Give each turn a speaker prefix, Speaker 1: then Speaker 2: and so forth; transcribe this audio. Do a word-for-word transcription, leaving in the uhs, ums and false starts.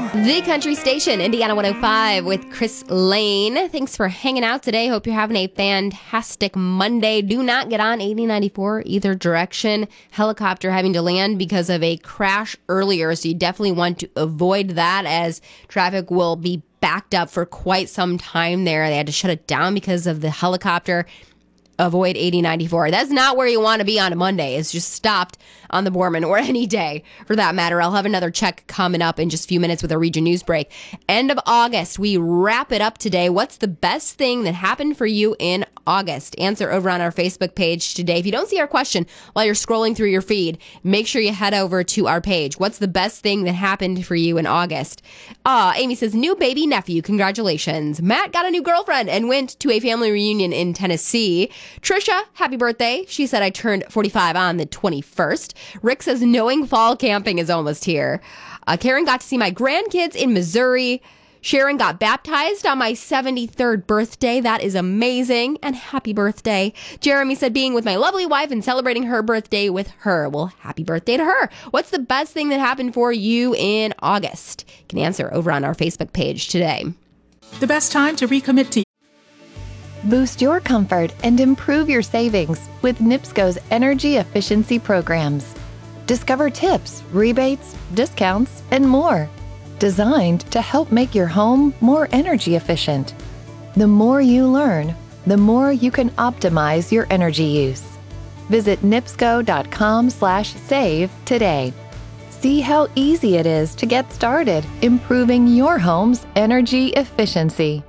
Speaker 1: The Country Station, Indiana one oh five with Chris Lane. Thanks for hanging out today. Hope you're having a fantastic Monday. Do not get on eighty ninety-four either direction. Helicopter having to land because of a crash earlier, so you definitely want to avoid that as traffic will be backed up for quite some time there. They had to shut it down because of the helicopter. Avoid eighty ninety-four. That's not where you want to be on a Monday. It's just stopped on the Borman, or any day for that matter. I'll have another check coming up in just a few minutes with a region news break. End of August, we wrap it up today. What's the best thing that happened for you in August? Answer over on our Facebook page today. If you don't see our question while you're scrolling through your feed, make sure you head over to our page. What's the best thing that happened for you in August? Uh, Amy says, new baby nephew. Congratulations. Matt got a new girlfriend and went to a family reunion in Tennessee. Trisha, happy birthday. She said, I turned forty-five on the twenty-first. Rick says, knowing fall camping is almost here. Uh, Karen got to see my grandkids in Missouri. Sharon got baptized on my seventy-third birthday. That is amazing. And happy birthday. Jeremy said, being with my lovely wife and celebrating her birthday with her. Well, happy birthday to her. What's the best thing that happened for you in August? You can answer over on our Facebook page today.
Speaker 2: The best time to recommit to
Speaker 3: Boost your comfort and improve your savings with N I P S Co's energy efficiency programs. Discover tips, rebates, discounts, and more, designed to help make your home more energy efficient. The more you learn, the more you can optimize your energy use. Visit nipsco.com slash save today. See how easy it is to get started improving your home's energy efficiency.